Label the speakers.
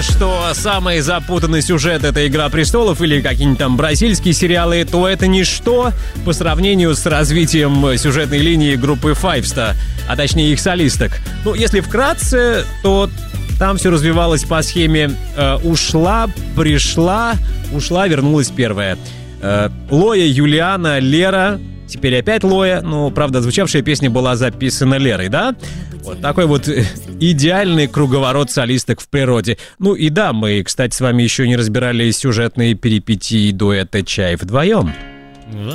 Speaker 1: что самый запутанный сюжет — это «Игра престолов» или какие-нибудь там бразильские сериалы, то это ничто по сравнению с развитием сюжетной линии группы Five Star, а точнее их солисток. Ну, если вкратце, то там все развивалось по схеме «ушла, пришла, ушла, вернулась первая». Лоя, Юлиана, Лера, теперь опять Лоя, но, правда, звучавшая песня была записана Лерой, да? Вот такой вот идеальный круговорот солисток в природе. Ну и да, мы, кстати, с вами еще не разбирали сюжетные перипетии дуэта «Чай вдвоем».